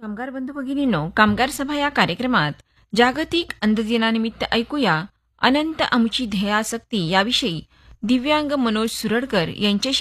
कामगार बंधू भगिनींनो, कामगार सभा या कार्यक्रमात जागतिक अंध दिनानिमित्त ऐकूया अनंत आमची ध्येयासक्ती याविषयी दिव्यांग मनोज सुरडकर यांच्याशी